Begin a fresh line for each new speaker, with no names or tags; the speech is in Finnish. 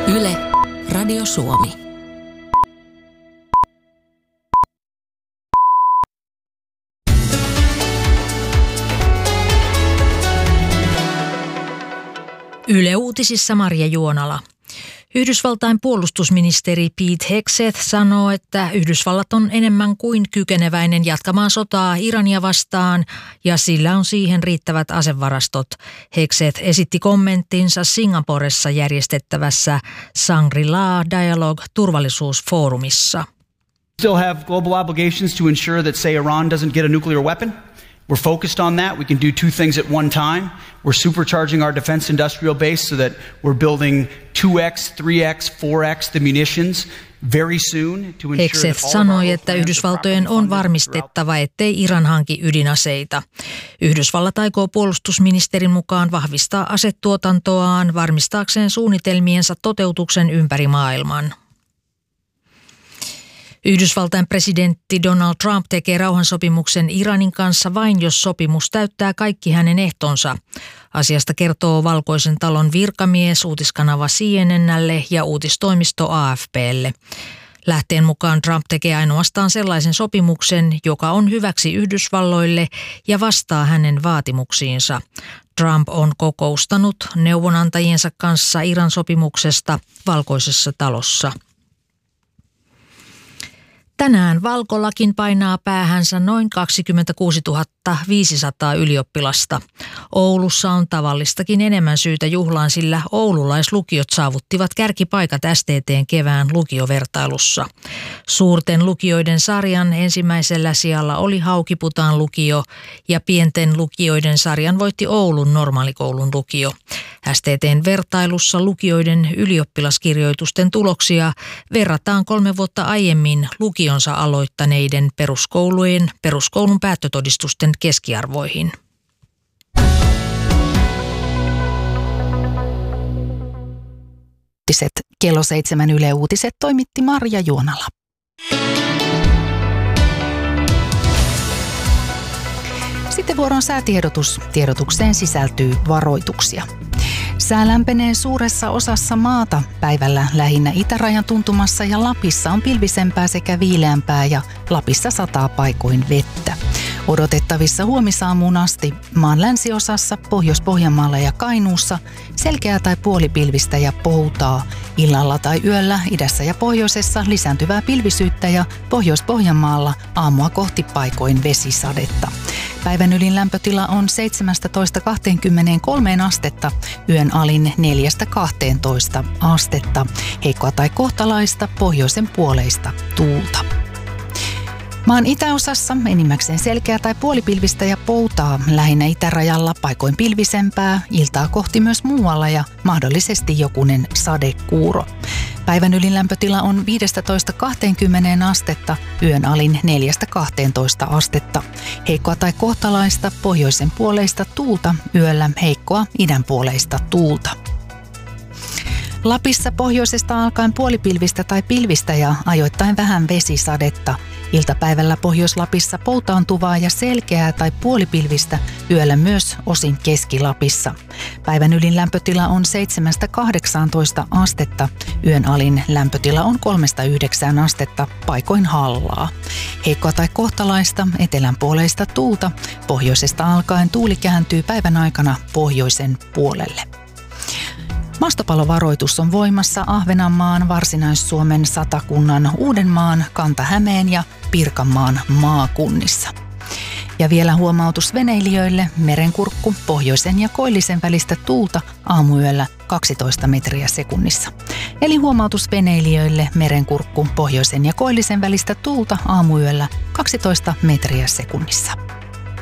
Yle, Radio Suomi.
Yle Uutisissa Marja Juonala. Yhdysvaltain puolustusministeri Pete Hegseth sanoo, että Yhdysvallat on enemmän kuin kykeneväinen jatkamaan sotaa Irania vastaan ja sillä on siihen riittävät asevarastot. Hegseth esitti kommenttinsa Singaporessa järjestettävässä Shangri-La Dialogue-turvallisuusfoorumissa.
Still have global obligations to ensure that, say, Iran doesn't get a nuclear weapon. We're focused on that. We can do two things at one time. We're supercharging our defense industrial base so that we're building 2x, 3x, 4x the munitions very soon to ensure
Hegseth sanoi, että Yhdysvaltojen on varmistettava, ettei Iran hanki ydinaseita. Yhdysvallat aikoo puolustusministerin mukaan vahvistaa asetuotantoaan varmistaakseen suunnitelmiensa toteutuksen ympäri maailman. Yhdysvaltain presidentti Donald Trump tekee rauhansopimuksen Iranin kanssa vain, jos sopimus täyttää kaikki hänen ehtonsa. Asiasta kertoo Valkoisen talon virkamies uutiskanava CNN:lle ja uutistoimisto AFP:lle. Lähteen mukaan Trump tekee ainoastaan sellaisen sopimuksen, joka on hyväksi Yhdysvalloille ja vastaa hänen vaatimuksiinsa. Trump on kokoustanut neuvonantajiensa kanssa Iran sopimuksesta Valkoisessa talossa. Tänään valkolakin painaa päähänsä noin 26 500 ylioppilasta. Oulussa on tavallistakin enemmän syytä juhlaan, sillä oululaislukiot saavuttivat kärkipaikat STT:n kevään lukiovertailussa. Suurten lukioiden sarjan ensimmäisellä sijalla oli Haukiputaan lukio ja pienten lukioiden sarjan voitti Oulun normaalikoulun lukio. STT:n vertailussa lukioiden ylioppilaskirjoitusten tuloksia verrataan 3 vuotta aiemmin lukionsa aloittaneiden peruskoulun päättötodistusten keskiarvoihin.
Kello 7 Yle Uutiset toimitti Marja Juonala. Sitten vuoron säätiedotus. Tiedotukseen sisältyy varoituksia. Sää lämpenee suuressa osassa maata. Päivällä lähinnä itärajan tuntumassa ja Lapissa on pilvisempää sekä viileämpää ja Lapissa sataa paikoin vettä. Odotettavissa huomisaamuun asti maan länsiosassa, Pohjois-Pohjanmaalla ja Kainuussa selkeää tai puolipilvistä ja poutaa. Illalla tai yöllä idässä ja pohjoisessa lisääntyvää pilvisyyttä ja Pohjois-Pohjanmaalla aamua kohti paikoin vesisadetta. Päivän ylin lämpötila on 17-23 astetta, yön alin 4-12 astetta. Heikkoa tai kohtalaista pohjoisen puoleista tuulta. Maan itäosassa enimmäkseen selkeää tai puolipilvistä ja poutaa, lähinnä itärajalla paikoin pilvisempää, iltaa kohti myös muualla ja mahdollisesti jokunen sadekuuro. Päivän ylin lämpötila on 15-20 astetta, yön alin 4-12 astetta. Heikkoa tai kohtalaista pohjoisen puoleista tuulta, yöllä heikkoa idän puoleista tuulta. Lapissa pohjoisesta alkaen puolipilvistä tai pilvistä ja ajoittain vähän vesisadetta. Iltapäivällä Pohjois-Lapissa poutaantuvaa ja selkeää tai puolipilvistä, yöllä myös osin Keski-Lapissa. Päivän ylin lämpötila on 7-18 astetta, yön alin lämpötila on 3-9 astetta, paikoin hallaa. Heikkoa tai kohtalaista etelän puoleista tuulta, pohjoisesta alkaen tuuli kääntyy päivän aikana pohjoisen puolelle. Maastopalovaroitus on voimassa Ahvenanmaan, Varsinais-Suomen, Satakunnan, Uudenmaan, Kanta-Hämeen ja Pirkanmaan maakunnissa. Ja vielä huomautus veneilijöille, merenkurkku pohjoisen ja koillisen välistä tuulta aamuyöllä 12 metriä sekunnissa. Eli huomautus veneilijöille, merenkurkku pohjoisen ja koillisen välistä tuulta aamuyöllä 12 metriä sekunnissa.